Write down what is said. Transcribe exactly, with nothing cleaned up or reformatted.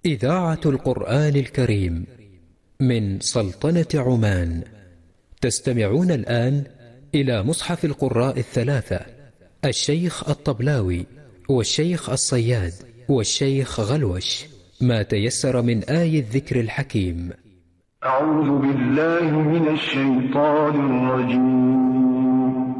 إذاعة القرآن الكريم من سلطنة عمان. تستمعون الآن إلى مصحف القراء الثلاثة، الشيخ الطبلاوي والشيخ الصياد والشيخ غلوش، ما تيسر من آي الذكر الحكيم. أعوذ بالله من الشيطان الرجيم.